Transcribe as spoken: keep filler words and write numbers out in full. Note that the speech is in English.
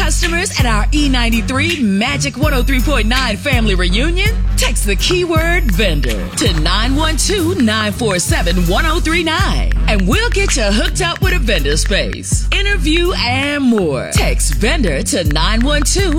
customers at our E ninety-three Magic one oh three point nine family reunion? Text the keyword vendor to nine one two, nine four seven, one oh three nine and we'll get you hooked up with a vendor space, interview, and more. Text vendor to nine one two,